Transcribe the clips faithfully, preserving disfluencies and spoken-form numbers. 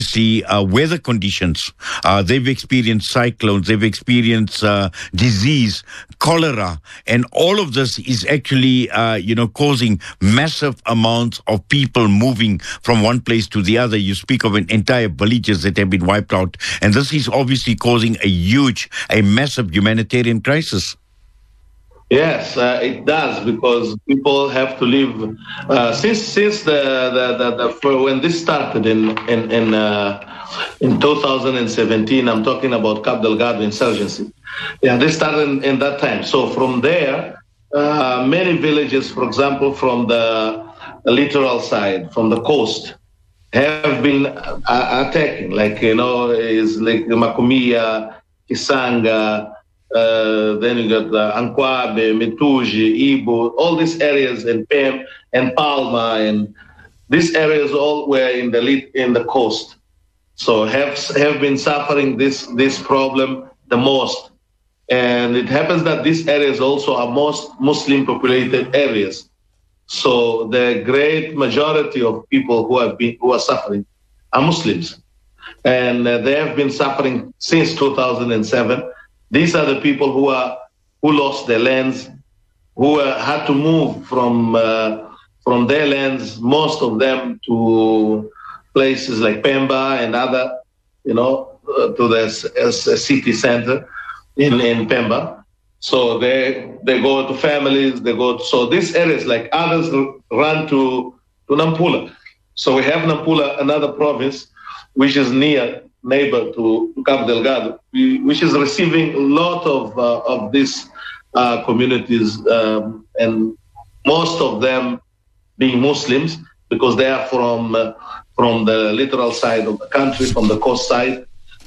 see uh, weather conditions. Uh, they've experienced cyclones, they've experienced uh, disease, cholera, and all of this is actually, uh, you know, causing massive amounts of people moving from one place to the other. You speak of an entire villages that have been wiped out, and this is obviously causing a huge, a massive humanitarian crisis. Yes, uh, it does, because people have to live. Uh, since since the, the, the, the for when this started in in in, uh, in two thousand seventeen, I'm talking about Cabo Delgado insurgency. Yeah, this started in, in that time. So from there, uh, many villages, for example, from the littoral side, from the coast, have been uh, attacking. Like, you know, is like Macomia, Kisanga. Uh, then you got uh, Anquabe, Metuji, Ibo, all these areas, and Pem and Palma, and these areas all were in the in the coast, so have have been suffering this this problem the most. And it happens that these areas also are most Muslim populated areas, so the great majority of people who have been who are suffering are Muslims, and uh, they have been suffering since two thousand seven. These are the people who are who lost their lands, who uh, had to move from uh, from their lands, most of them to places like Pemba and other, you know, uh, to the uh, city center in, in Pemba. So they they go to families, they go to, so these areas, like others run to, to Nampula. So we have Nampula, another province, which is near neighbor to Cabo Delgado, which is receiving a lot of uh, of these uh, communities, um, and most of them being Muslims, because they are from uh, from the littoral side of the country, from the coast side.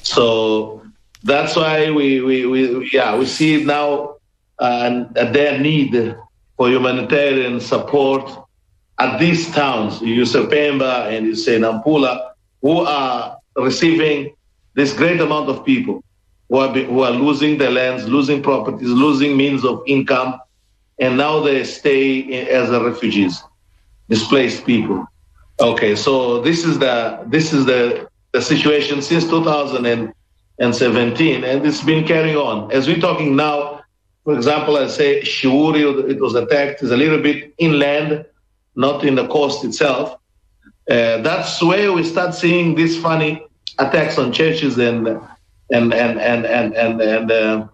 So that's why we we, we yeah we see now uh, their need for humanitarian support at these towns. You say Pemba and you say Nampula, who are receiving this great amount of people who are, be, who are losing their lands, losing properties, losing means of income, and now they stay in, as a refugees, displaced people. Okay, so this is the this is the, the situation since two thousand seventeen, and it's been carrying on. As we're talking now, for example, I say Shiuri, it was attacked, is a little bit inland, not in the coast itself. Uh, that's where we start seeing these funny attacks on churches, and and and and and and and uh,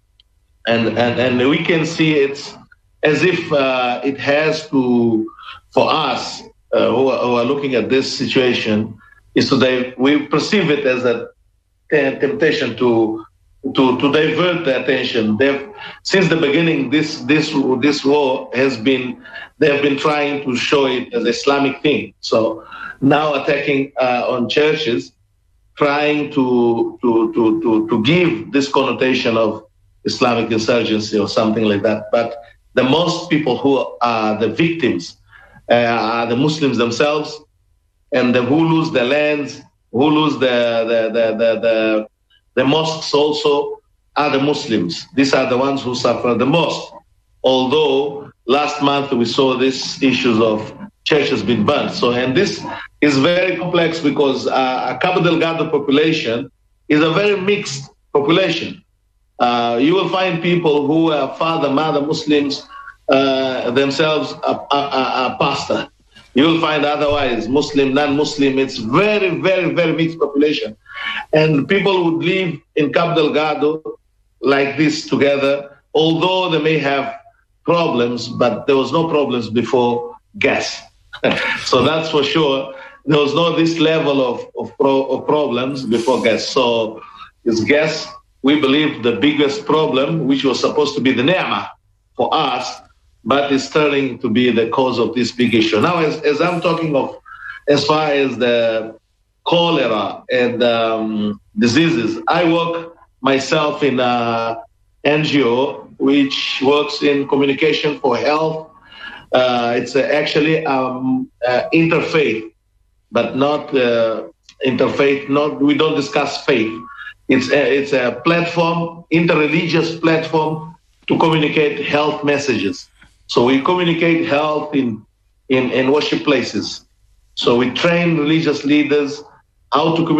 and, and, and we can see it's as if uh, it has to, for us uh, who, are, who are looking at this situation, is so they we perceive it as a temptation to to to divert the attention. They've since the beginning this this this war has been. They have been trying to show it as Islamic thing. So now attacking uh, on churches, trying to, to to to to give this connotation of Islamic insurgency or something like that. But the most people who are the victims uh, are the Muslims themselves, and the, who lose their lands, who lose the the, the the the the mosques also are the Muslims. These are the ones who suffer the most. Although last month we saw these issues of churches being burnt. So, and this is very complex because uh, a Cabo Delgado population is a very mixed population. Uh, you will find people who are father, mother Muslims, uh, themselves a, a, a, a pastor. You will find otherwise Muslim, non-Muslim. It's very, very, very mixed population. And people would live in Cabo Delgado like this together, although they may have problems, but there was no problems before gas. So that's for sure. There was no this level of, of, pro, of problems before gas. So it's gas, we believe, the biggest problem, which was supposed to be the ni'mah for us, but it's turning to be the cause of this big issue. Now, as, as I'm talking of, as far as the cholera and um, diseases, I work myself in a N G O which works in communication for health. Uh, it's uh, actually um, uh, interfaith, but not uh, interfaith. Not we don't discuss faith. It's a, it's a platform, interreligious platform to communicate health messages. So we communicate health in, in, in worship places. So we train religious leaders how to